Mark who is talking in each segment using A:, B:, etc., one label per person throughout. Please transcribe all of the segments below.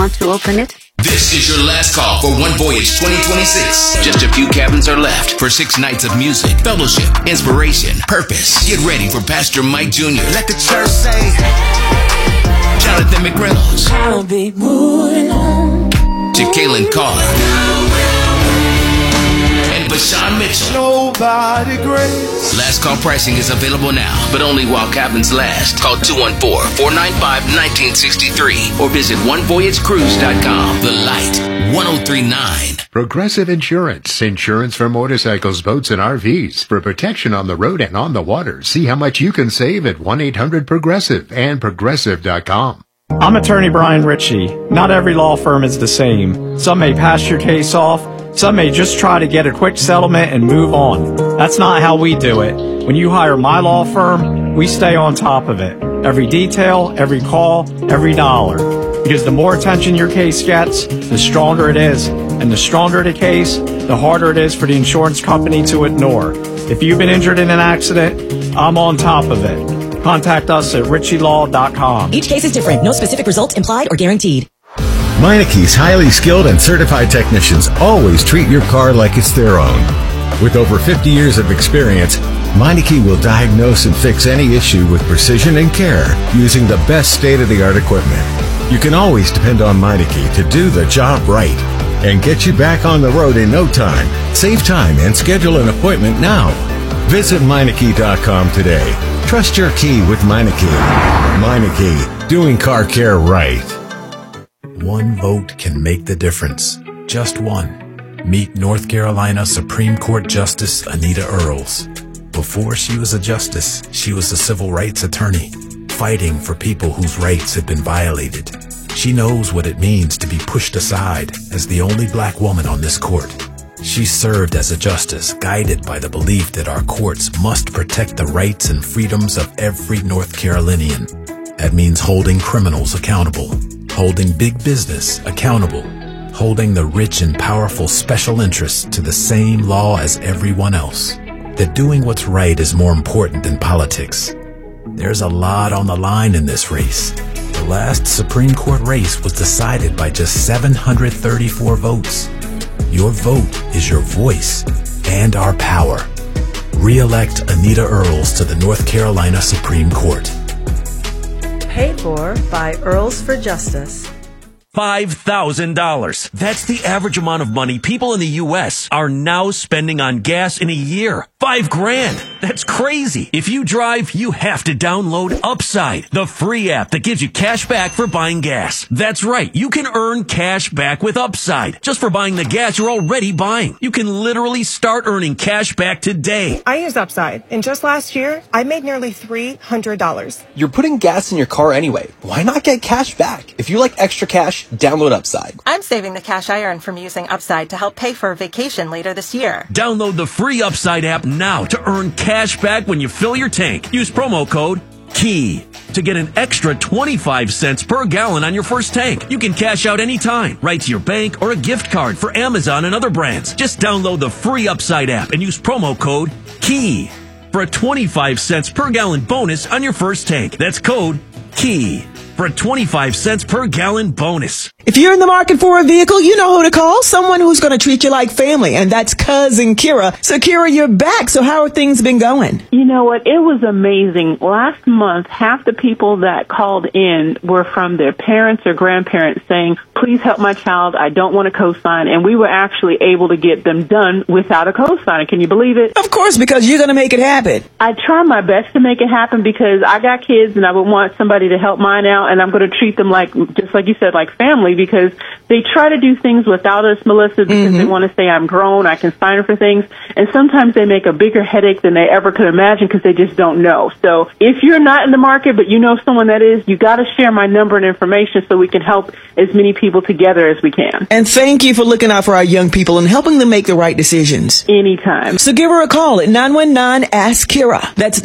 A: Want to open it?
B: This is your last call for One Voyage 2026. Just a few cabins are left for 6 nights of music, fellowship, inspiration, purpose. Get ready for Pastor Mike Jr.
C: Let the church say,
B: Jonathan McReynolds.
D: I'll be moving on.
B: Jacqueline Carr. And Bashawn Mitchell.
C: nobody great.
B: Last call pricing is available now, but only while cabins last. Call 214-495-1963 or visit onevoyagecruise.com. The Light 1039.
E: Progressive Insurance. Insurance for motorcycles, boats, and RVs. For protection on the road and on the water. See how much you can save at 1-800-PROGRESSIVE and progressive.com.
F: I'm attorney Brian Ritchie. Not every law firm is the same. Some may pass your case off. Some may just try to get a quick settlement and move on. That's not how we do it. When you hire my law firm, we stay on top of it. Every detail, every call, every dollar. Because the more attention your case gets, the stronger it is. And the stronger the case, the harder it is for the insurance company to ignore. If you've been injured in an accident, I'm on top of it. Contact us at ritchielaw.com.
G: Each case is different. No specific result implied or guaranteed.
H: Meineke's highly skilled and certified technicians always treat your car like it's their own. With over 50 years of experience, Meineke will diagnose and fix any issue with precision and care using the best state-of-the-art equipment. You can always depend on Meineke to do the job right and get you back on the road in no time. Save time and schedule an appointment now. Visit Meineke.com today. Trust your key with Meineke. Meineke, doing car care right.
I: One vote can make the difference. Just one. Meet North Carolina Supreme Court Justice Anita Earls. Before she was a justice, she was a civil rights attorney, fighting for people whose rights had been violated. She knows what it means to be pushed aside as the only black woman on this court. She served as a justice, guided by the belief that our courts must protect the rights and freedoms of every North Carolinian. That means holding criminals accountable, holding big business accountable, holding the rich and powerful special interests to the same law as everyone else. That doing what's right is more important than politics. There's a lot on the line in this race. The last Supreme Court race was decided by just 734 votes. Your vote is your voice and our power. Re-elect Anita Earls to the North Carolina Supreme Court.
J: Paid for by Earls for Justice.
K: $5,000. That's the average amount of money people in the U.S. are now spending on gas in a year. $5,000. That's crazy. If you drive, you have to download Upside, the free app that gives you cash back for buying gas. That's right. You can earn cash back with Upside just for buying the gas you're already buying. You can literally start earning cash back today.
L: I use Upside, and just last year, I made nearly $300.
M: You're putting gas in your car anyway. Why not get cash back? If you like extra cash, download Upside.
J: I'm saving the cash I earn from using Upside to help pay for a vacation later this year.
K: Download the free Upside app now to earn cash back when you fill your tank. Use promo code KEY to get an extra 25 cents per gallon on your first tank. You can cash out anytime, right to your bank or a gift card for Amazon and other brands. Just download the free Upside app and use promo code KEY for a 25 cents per gallon bonus on your first tank. That's code KEY for a 25 cents per gallon bonus.
G: If you're in the market for a vehicle, you know who to call. Someone who's going to treat you like family, and that's Cousin Kira. So, Kira, you're back. So how have things been going?
N: You know what? It was amazing. Last month, half the people that called in were from their parents or grandparents saying, please help my child. I don't want a cosign. And we were actually able to get them done without a cosign. Can you believe it?
G: Of course, because you're going to make it happen.
N: I try my best to make it happen because I got kids and I would want somebody to help mine out. And I'm going to treat them like, just like you said, like family, because they try to do things without us, Melissa, because they want to say I'm grown, I can sign for things. And sometimes they make a bigger headache than they ever could imagine because they just don't know. So if you're not in the market, but you know someone that is, you got to share my number and information so we can help as many people together as we can.
G: And thank you for looking out for our young people and helping them make the right decisions.
N: Anytime.
G: So give her a call at 919-ASK-KIRA. That's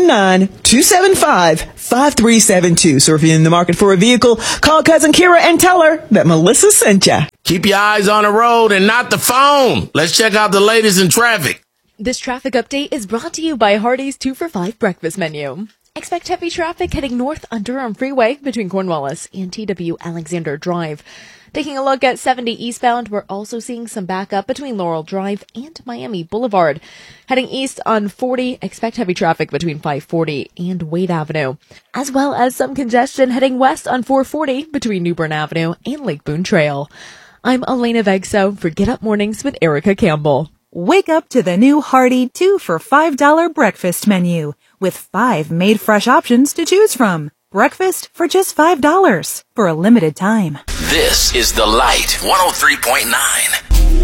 G: 919-275-5372. So if you're in the market for a vehicle, call Cousin Kira and tell her that Melissa sent ya.
O: Keep your eyes on the road and not the phone. Let's check out the latest in traffic.
P: This traffic update is brought to you by Hardee's 2 for $5 breakfast menu.
A: Expect heavy traffic heading north on Durham Freeway between Cornwallis and TW Alexander Drive. Taking a look at 70 eastbound, we're also seeing some backup between Laurel Drive and Miami Boulevard. Heading east on 40, expect heavy traffic between 540 and Wade Avenue, as well as some congestion heading west on 440 between New Bern Avenue and Lake Boone Trail. I'm Elena Vegso for Get Up Mornings with Erica Campbell.
P: Wake up to the new hearty 2 for $5 breakfast menu with 5 made fresh options to choose from. Breakfast for just $5 for a limited time.
B: This is The Light 103.9.